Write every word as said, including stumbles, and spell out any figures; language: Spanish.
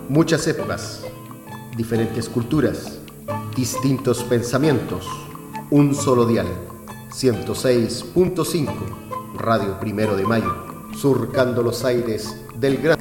Muchas épocas, diferentes culturas, distintos pensamientos, un solo dial, ciento seis punto cinco, Radio Primero de Mayo, surcando los aires del gran